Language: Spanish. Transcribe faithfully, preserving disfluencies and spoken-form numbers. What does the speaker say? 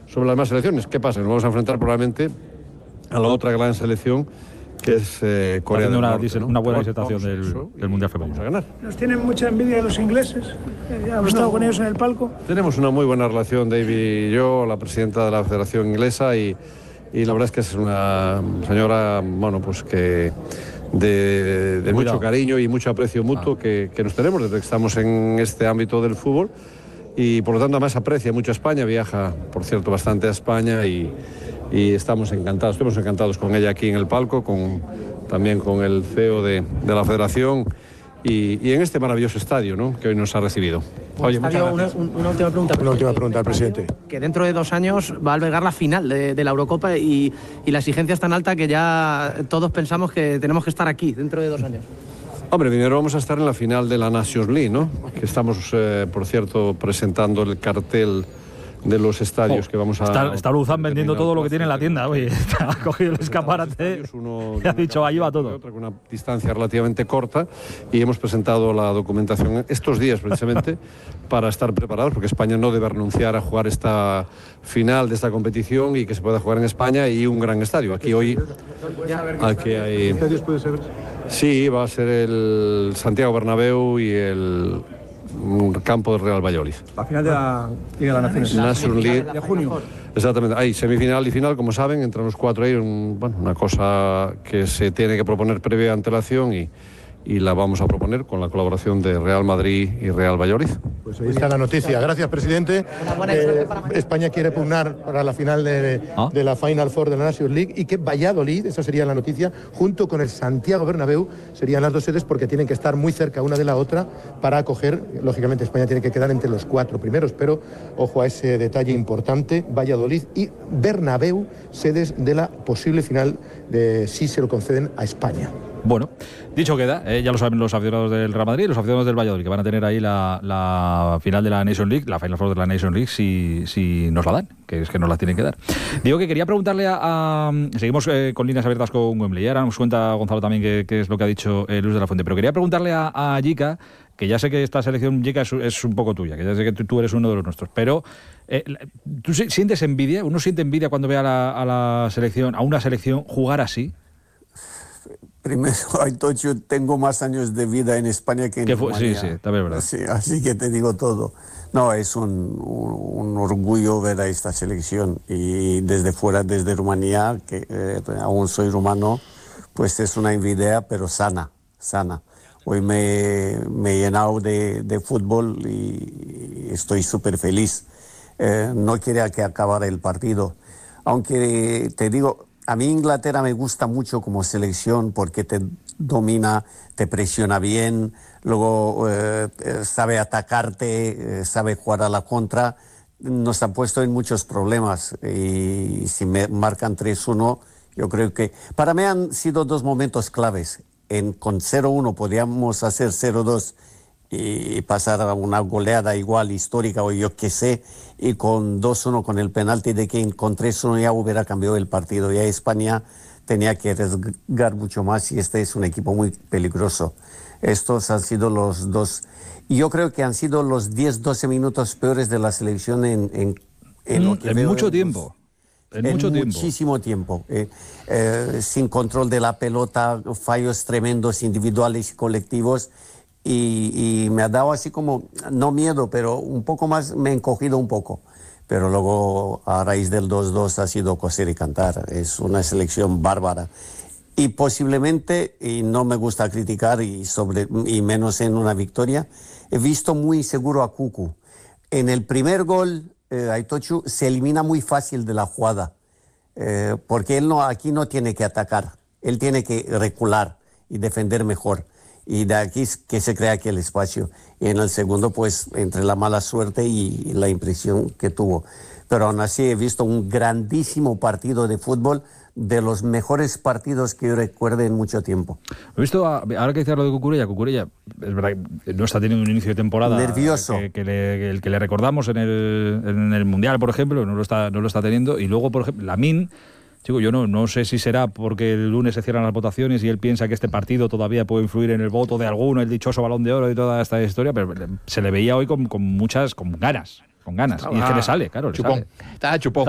sobre las demás selecciones. ¿Qué pasa? Nos vamos a enfrentar probablemente a la otra gran selección, que es eh, Corea del una, Norte, ¿no? una buena Vamos, disertación del, eso, del Mundial Femenino. Vamos a ganar. Nos tienen mucha envidia los ingleses. Eh, hemos estado con ellos en el palco. Tenemos una muy buena relación, David y yo, la presidenta de la Federación Inglesa, y, y la verdad es que es una señora, bueno, pues que de, de mucho cariño y mucho aprecio mutuo ah. que, que nos tenemos desde que estamos en este ámbito del fútbol, y por lo tanto además aprecia mucho a España, viaja, por cierto, bastante a España, y, y estamos encantados, estamos encantados con ella aquí en el palco, con, también con el C E O de, de la Federación, y, y en este maravilloso estadio, ¿no?, que hoy nos ha recibido. Oye, muchas gracias. Una, una última pregunta. Una última pregunta al presidente. Que dentro de dos años va a albergar la final de, de la Eurocopa, y, y la exigencia es tan alta que ya todos pensamos que tenemos que estar aquí dentro de dos años. Hombre, primero vamos a estar en la final de la Nations League, ¿no? Que estamos, eh, por cierto, presentando el cartel de los estadios oh, que vamos a... Está, está Luzán vendiendo todo lo que tiene en la tienda, oye, ha cogido el escaparate y ha dicho, ahí va todo. Otra con una distancia relativamente corta, y hemos presentado la documentación estos días precisamente para estar preparados, porque España no debe renunciar a jugar esta final de esta competición y que se pueda jugar en España, y un gran estadio. Aquí hoy... Aquí hay... puede ser? Sí, va a ser el Santiago Bernabéu y el campo del Real Valladolid. La final de la Liga de las Naciones. National League. De junio. Exactamente. Hay semifinal y final, como saben, entre los cuatro hay un, bueno, una cosa que se tiene que proponer previa antelación, y, y la vamos a proponer con la colaboración de Real Madrid y Real Valladolid. Pues ahí está la noticia. Gracias, presidente. Eh, España quiere pugnar para la final de, ¿Ah? de la Final Four de la Nations League, y que Valladolid, esa sería la noticia, junto con el Santiago Bernabéu, serían las dos sedes, porque tienen que estar muy cerca una de la otra para acoger. Lógicamente España tiene que quedar entre los cuatro primeros, pero ojo a ese detalle importante: Valladolid y Bernabéu, sedes de la posible final, de si se lo conceden a España. Bueno, dicho queda, eh, ya lo saben los aficionados del Real Madrid y los aficionados del Valladolid, que van a tener ahí la, la final de la Nations League, la Final Four de la Nations League, si, si nos la dan, que es que nos la tienen que dar. Digo que quería preguntarle a... a seguimos eh, con líneas abiertas con Wembley, y ahora nos cuenta Gonzalo también qué, qué es lo que ha dicho eh, Luis de la Fuente, pero quería preguntarle a, a Jica, que ya sé que esta selección, Jica, es, es un poco tuya, que ya sé que tú, tú eres uno de los nuestros, pero eh, ¿tú sientes envidia? ¿Uno siente envidia cuando ve a la, a la selección, a una selección jugar así? Primero, yo tengo más años de vida en España que en Rumanía. Sí, sí, también es verdad. Sí, así que te digo todo. No, es un, un, un orgullo ver a esta selección, y desde fuera, desde Rumanía, que eh, aún soy rumano, pues es una envidia, pero sana, sana. Hoy me, me he llenado de, de fútbol y estoy súper feliz. Eh, no quería que acabara el partido, aunque te digo... A mí Inglaterra me gusta mucho como selección, porque te domina, te presiona bien, luego eh, sabe atacarte, eh, sabe jugar a la contra. Nos ha puesto en muchos problemas, y si me marcan tres uno, yo creo que... Para mí han sido dos momentos claves. En, con cero uno podíamos hacer cero dos y pasar a una goleada igual histórica, o yo qué sé, y con dos uno con el penalti de Kane, con tres uno ya hubiera cambiado el partido. Ya España tenía que arriesgar mucho más, y este es un equipo muy peligroso. Estos han sido los dos, y yo creo que han sido los diez doce minutos peores de la selección en, en, en, lo que en veo mucho en tiempo. En, en mucho muchísimo tiempo, tiempo. Eh, eh, sin control de la pelota, fallos tremendos individuales y colectivos. Y, y me ha dado así como, no miedo, pero un poco más, me he encogido un poco. Pero luego, a raíz del dos dos, ha sido coser y cantar. Es una selección bárbara. Y posiblemente, y no me gusta criticar, y, sobre, y menos en una victoria, he visto muy seguro a Cucu. En el primer gol, eh, Aitochu se elimina muy fácil de la jugada, eh, porque él no, aquí no tiene que atacar, él tiene que recular y defender mejor. Y de aquí que se crea aquel espacio. Y en el segundo, pues, entre la mala suerte y la impresión que tuvo. Pero aún así he visto un grandísimo partido de fútbol, de los mejores partidos que yo recuerde en mucho tiempo. He visto, a, ahora que decías lo de Cucurella, Cucurella, es verdad que no está teniendo un inicio de temporada nervioso, que, que le, el que le recordamos en el, en el Mundial, por ejemplo, no lo está, no lo está teniendo. Y luego, por ejemplo, Lamine... Chico, yo no, no sé si será porque el lunes se cierran las votaciones y él piensa que este partido todavía puede influir en el voto de alguno, el dichoso Balón de Oro y toda esta historia, pero se le veía hoy con, con muchas, con ganas, con ganas. Y es que le sale, claro, le chupón. sale. Está chupón.